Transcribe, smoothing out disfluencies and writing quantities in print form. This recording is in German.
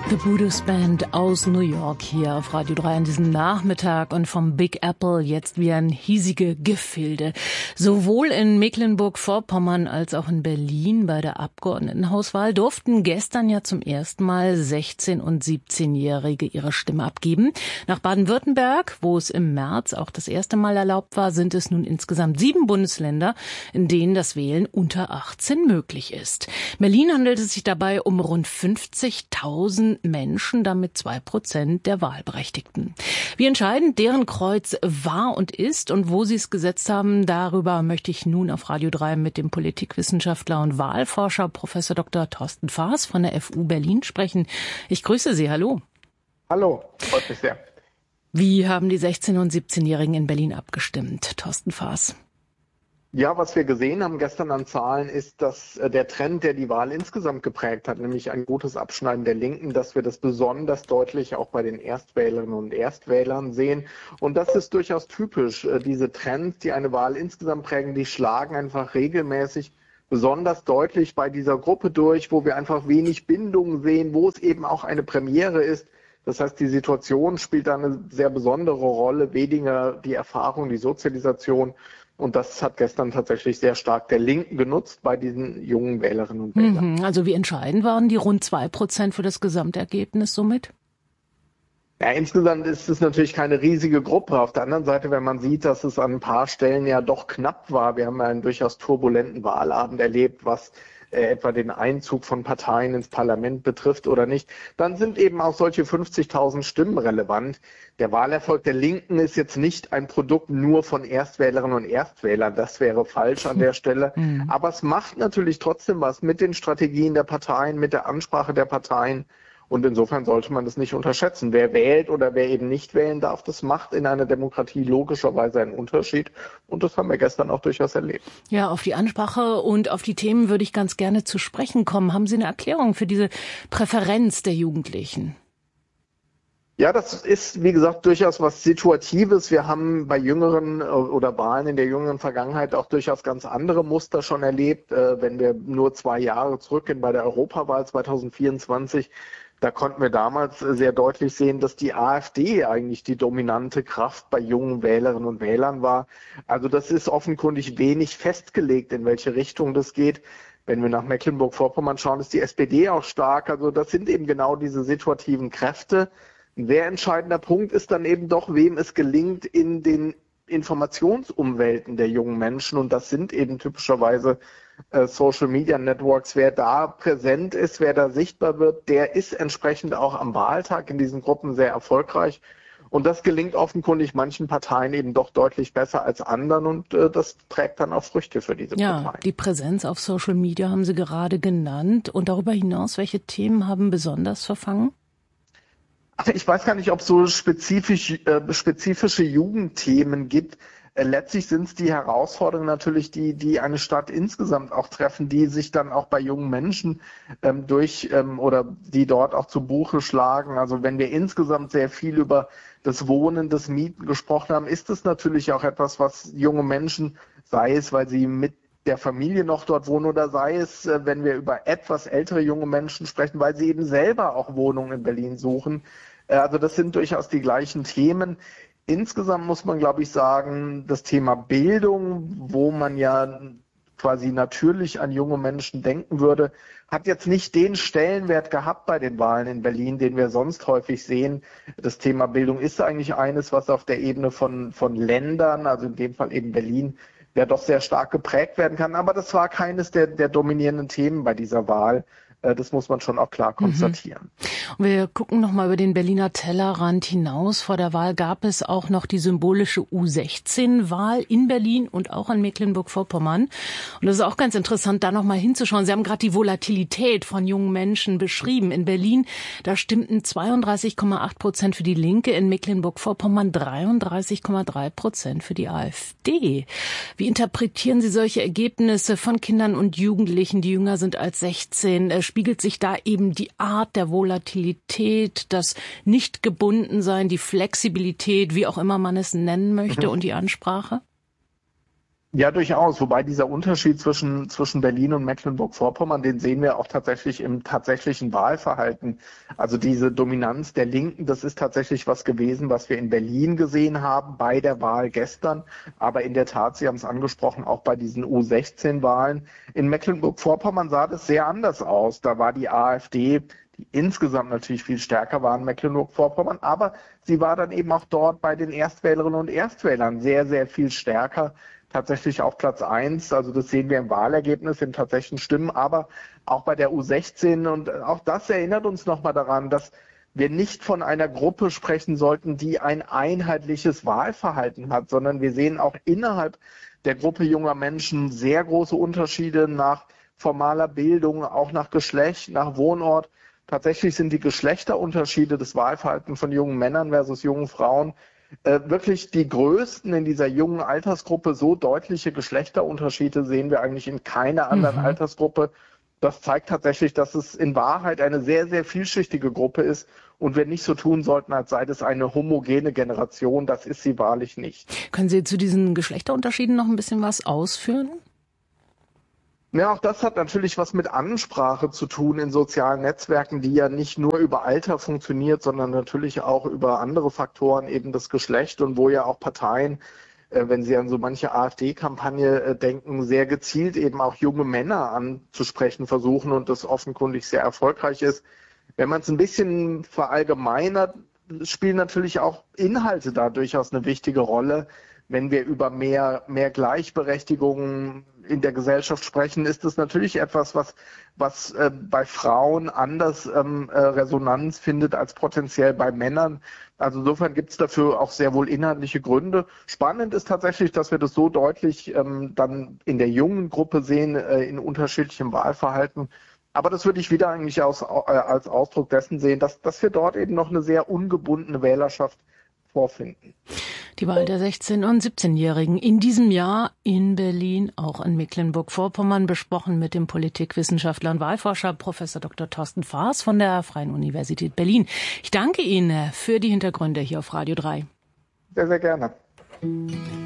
The Buddhist Band aus New York hier auf Radio 3 an diesem Nachmittag und vom Big Apple jetzt wie ein hiesige Gefilde. Sowohl in Mecklenburg-Vorpommern als auch in Berlin bei der Abgeordnetenhauswahl durften gestern ja zum ersten Mal 16- und 17-Jährige ihre Stimme abgeben. Nach Baden-Württemberg, wo es im März auch das erste Mal erlaubt war, sind es nun insgesamt 7 Bundesländer, in denen das Wählen unter 18 möglich ist. Berlin handelt es sich dabei um rund 50.000 Menschen, damit 2% der Wahlberechtigten. Wie entscheidend deren Kreuz war und ist und wo sie es gesetzt haben, darüber möchte ich nun auf Radio 3 mit dem Politikwissenschaftler und Wahlforscher Professor Dr. Thorsten Faas von der FU Berlin sprechen. Ich grüße Sie, hallo. Hallo, freut mich sehr. Wie haben die 16- und 17-Jährigen in Berlin abgestimmt, Thorsten Faas? Ja, was wir gesehen haben gestern an Zahlen ist, dass der Trend, der die Wahl insgesamt geprägt hat, nämlich ein gutes Abschneiden der Linken, dass wir das besonders deutlich auch bei den Erstwählerinnen und Erstwählern sehen. Und das ist durchaus typisch. Diese Trends, die eine Wahl insgesamt prägen, die schlagen einfach regelmäßig besonders deutlich bei dieser Gruppe durch, wo wir einfach wenig Bindung sehen, wo es eben auch eine Premiere ist. Das heißt, die Situation spielt da eine sehr besondere Rolle, weniger die Erfahrung, die Sozialisation. Und das hat gestern tatsächlich sehr stark der Linken genutzt bei diesen jungen Wählerinnen und Wählern. Also wie entscheidend waren die rund 2% für das Gesamtergebnis somit? Ja, insgesamt ist es natürlich keine riesige Gruppe. Auf der anderen Seite, wenn man sieht, dass es an ein paar Stellen ja doch knapp war, wir haben ja einen durchaus turbulenten Wahlabend erlebt, was etwa den Einzug von Parteien ins Parlament betrifft oder nicht, dann sind eben auch solche 50.000 Stimmen relevant. Der Wahlerfolg der Linken ist jetzt nicht ein Produkt nur von Erstwählerinnen und Erstwählern. Das wäre falsch an der Stelle. Aber es macht natürlich trotzdem was mit den Strategien der Parteien, mit der Ansprache der Parteien. Und insofern sollte man das nicht unterschätzen. Wer wählt oder wer eben nicht wählen darf, das macht in einer Demokratie logischerweise einen Unterschied. Und das haben wir gestern auch durchaus erlebt. Ja, auf die Ansprache und auf die Themen würde ich ganz gerne zu sprechen kommen. Haben Sie eine Erklärung für diese Präferenz der Jugendlichen? Ja, das ist, wie gesagt, durchaus was Situatives. Wir haben bei jüngeren oder Wahlen in der jüngeren Vergangenheit auch durchaus ganz andere Muster schon erlebt. Wenn wir nur 2 Jahre zurückgehen bei der Europawahl 2024, da konnten wir damals sehr deutlich sehen, dass die AfD eigentlich die dominante Kraft bei jungen Wählerinnen und Wählern war. Also das ist offenkundig wenig festgelegt, in welche Richtung das geht. Wenn wir nach Mecklenburg-Vorpommern schauen, ist die SPD auch stark. Also das sind eben genau diese situativen Kräfte. Ein sehr entscheidender Punkt ist dann eben doch, wem es gelingt in den Informationsumwelten der jungen Menschen. Und das sind eben typischerweise Social Media Networks. Wer da präsent ist, wer da sichtbar wird, der ist entsprechend auch am Wahltag in diesen Gruppen sehr erfolgreich. Und das gelingt offenkundig manchen Parteien eben doch deutlich besser als anderen. Und das trägt dann auch Früchte für diese Parteien. Ja, die Präsenz auf Social Media haben Sie gerade genannt. Und darüber hinaus, welche Themen haben besonders verfangen? Ach, ich weiß gar nicht, ob es so spezifische Jugendthemen gibt. Letztlich sind es die Herausforderungen natürlich, die eine Stadt insgesamt auch treffen, die sich dann auch bei jungen Menschen oder die dort auch zu Buche schlagen. Also wenn wir insgesamt sehr viel über das Wohnen, das Mieten gesprochen haben, ist es natürlich auch etwas, was junge Menschen, sei es, weil sie mit der Familie noch dort wohnen oder sei es, wenn wir über etwas ältere junge Menschen sprechen, weil sie eben selber auch Wohnungen in Berlin suchen. Also das sind durchaus die gleichen Themen. Insgesamt muss man, glaube ich, sagen, das Thema Bildung, wo man ja quasi natürlich an junge Menschen denken würde, hat jetzt nicht den Stellenwert gehabt bei den Wahlen in Berlin, den wir sonst häufig sehen. Das Thema Bildung ist eigentlich eines, was auf der Ebene von Ländern, also in dem Fall eben Berlin, ja doch sehr stark geprägt werden kann. Aber das war keines der dominierenden Themen bei dieser Wahl. Das muss man schon auch klar konstatieren. Und wir gucken noch mal über den Berliner Tellerrand hinaus. Vor der Wahl gab es auch noch die symbolische U16-Wahl in Berlin und auch in Mecklenburg-Vorpommern. Und das ist auch ganz interessant, da noch mal hinzuschauen. Sie haben gerade die Volatilität von jungen Menschen beschrieben. In Berlin, da stimmten 32,8% für die Linke, in Mecklenburg-Vorpommern 33,3% für die AfD. Wie interpretieren Sie solche Ergebnisse von Kindern und Jugendlichen, die jünger sind als 16? Spiegelt sich da eben die Art der Volatilität, das Nicht-Gebundensein, die Flexibilität, wie auch immer man es nennen möchte, und die Ansprache? Ja, durchaus. Wobei dieser Unterschied zwischen Berlin und Mecklenburg-Vorpommern, den sehen wir auch tatsächlich im tatsächlichen Wahlverhalten. Also diese Dominanz der Linken, das ist tatsächlich was gewesen, was wir in Berlin gesehen haben bei der Wahl gestern. Aber in der Tat, Sie haben es angesprochen, auch bei diesen U16-Wahlen. In Mecklenburg-Vorpommern sah das sehr anders aus. Da war die AfD, die insgesamt natürlich viel stärker war in Mecklenburg-Vorpommern, aber sie war dann eben auch dort bei den Erstwählerinnen und Erstwählern sehr, sehr viel stärker. Tatsächlich auf Platz 1, also das sehen wir im Wahlergebnis, im tatsächlichen Stimmen, aber auch bei der U16 und auch das erinnert uns nochmal daran, dass wir nicht von einer Gruppe sprechen sollten, die ein einheitliches Wahlverhalten hat, sondern wir sehen auch innerhalb der Gruppe junger Menschen sehr große Unterschiede nach formaler Bildung, auch nach Geschlecht, nach Wohnort. Tatsächlich sind die Geschlechterunterschiede des Wahlverhaltens von jungen Männern versus jungen Frauen wirklich die größten in dieser jungen Altersgruppe. So deutliche Geschlechterunterschiede sehen wir eigentlich in keiner anderen Altersgruppe. Das zeigt tatsächlich, dass es in Wahrheit eine sehr, sehr vielschichtige Gruppe ist und wir nicht so tun sollten, als sei es eine homogene Generation. Das ist sie wahrlich nicht. Können Sie zu diesen Geschlechterunterschieden noch ein bisschen was ausführen? Ja, auch das hat natürlich was mit Ansprache zu tun in sozialen Netzwerken, die ja nicht nur über Alter funktioniert, sondern natürlich auch über andere Faktoren, eben das Geschlecht und wo ja auch Parteien, wenn sie an so manche AfD-Kampagne denken, sehr gezielt eben auch junge Männer anzusprechen versuchen und das offenkundig sehr erfolgreich ist. Wenn man es ein bisschen verallgemeinert, spielen natürlich auch Inhalte da durchaus eine wichtige Rolle. Wenn wir über mehr Gleichberechtigung in der Gesellschaft sprechen, ist es natürlich etwas, was bei Frauen anders Resonanz findet als potenziell bei Männern. Also insofern gibt es dafür auch sehr wohl inhaltliche Gründe. Spannend ist tatsächlich, dass wir das so deutlich dann in der jungen Gruppe sehen, in unterschiedlichem Wahlverhalten. Aber das würde ich wieder eigentlich als Ausdruck dessen sehen, dass wir dort eben noch eine sehr ungebundene Wählerschaft vorfinden. Die Wahl der 16- und 17-Jährigen in diesem Jahr in Berlin, auch in Mecklenburg-Vorpommern, besprochen mit dem Politikwissenschaftler und Wahlforscher Professor Dr. Thorsten Faas von der Freien Universität Berlin. Ich danke Ihnen für die Hintergründe hier auf Radio 3. Sehr, sehr gerne.